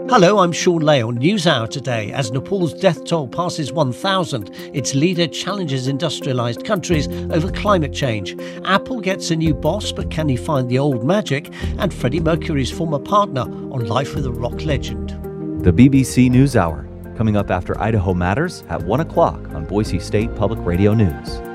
Hello, I'm Sean Lay on NewsHour today. As Nepal's death toll passes 1,000, its leader challenges industrialised countries over climate change. Apple gets a new boss, but can he find the old magic? And Freddie Mercury's former partner on Life with a Rock Legend. The BBC NewsHour, coming up after Idaho Matters at 1 o'clock on Boise State Public Radio News.